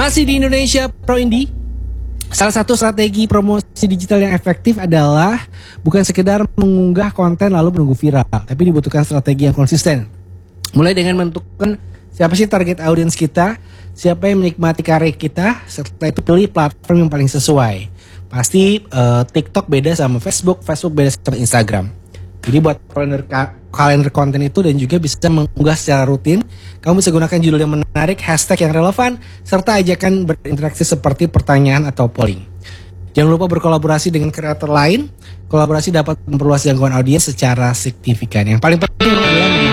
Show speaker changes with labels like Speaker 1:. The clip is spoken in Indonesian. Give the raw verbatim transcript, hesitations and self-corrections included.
Speaker 1: Masih di Indonesia Pro Indie. Salah satu strategi promosi digital yang efektif adalah bukan sekedar mengunggah konten lalu menunggu viral, tapi dibutuhkan strategi yang konsisten. Mulai dengan menentukan siapa sih target audiens kita, siapa yang menikmati karya kita, setelah itu pilih platform yang paling sesuai. Pasti uh, TikTok beda sama Facebook, Facebook beda sama Instagram. Jadi buat kalender, kalender konten itu dan juga bisa mengunggah secara rutin, kamu bisa gunakan judul yang menarik, hashtag yang relevan, serta ajakan berinteraksi seperti pertanyaan atau polling. Jangan lupa berkolaborasi dengan kreator lain. Kolaborasi dapat memperluas jangkauan audiens secara signifikan. Yang paling penting adalah